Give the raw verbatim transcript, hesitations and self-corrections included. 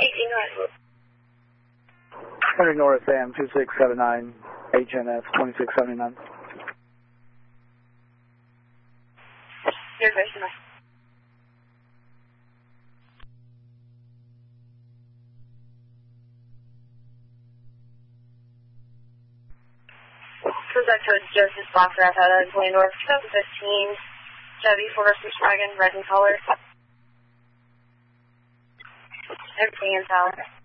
eighteen hundred. one hundred North Sam two six seven nine, H N S twenty-six seventy-nine. Your question. That code Joseph Foxtrot out of twenty North, twenty fifteen, Chevy Ford versus Wagon, red in color. Everything in power.